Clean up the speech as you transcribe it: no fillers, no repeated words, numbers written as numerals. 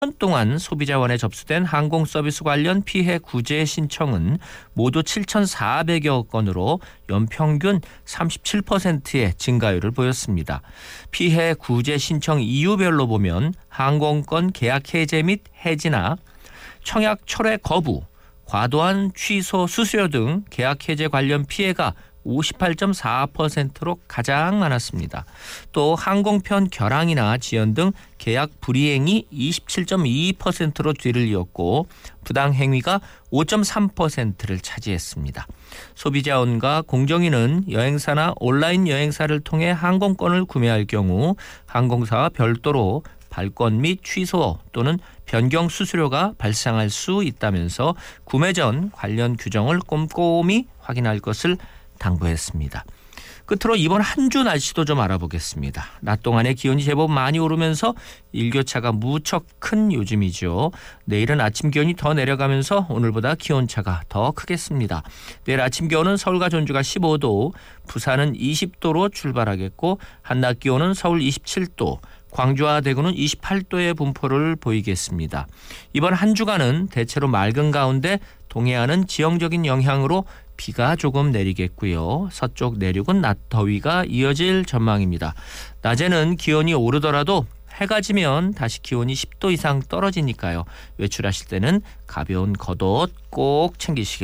년 동안 소비자원에 접수된 항공서비스 관련 피해 구제 신청은 모두 7,400여 건으로 연평균 37%의 증가율을 보였습니다. 피해 구제 신청 이유별로 보면 항공권 계약 해제 및 해지나 청약 철회 거부, 과도한 취소 수수료 등 계약 해제 관련 피해가 58.4%로 가장 많았습니다. 또 항공편 결항이나 지연 등 계약 불이행이 27.22%로 뒤를 이었고 부당 행위가 5.3%를 차지했습니다. 소비자원과 공정위는 여행사나 온라인 여행사를 통해 항공권을 구매할 경우 항공사와 별도로 발권 및 취소 또는 변경 수수료가 발생할 수 있다면서 구매 전 관련 규정을 꼼꼼히 확인할 것을 당부했습니다. 끝으로 이번 한 주 날씨도 좀 알아보겠습니다. 낮 동안에 기온이 제법 많이 오르면서 일교차가 무척 큰 요즘이죠. 내일은 아침 기온이 더 내려가면서 오늘보다 기온차가 더 크겠습니다. 내일 아침 기온은 서울과 전주가 15도, 부산은 20도로 출발하겠고 한낮 기온은 서울 27도, 광주와 대구는 28도의 분포를 보이겠습니다. 이번 한 주간은 대체로 맑은 가운데 동해안은 지형적인 영향으로 비가 조금 내리겠고요. 서쪽 내륙은 낮 더위가 이어질 전망입니다. 낮에는 기온이 오르더라도 해가 지면 다시 기온이 10도 이상 떨어지니까요. 외출하실 때는 가벼운 겉옷 꼭 챙기시길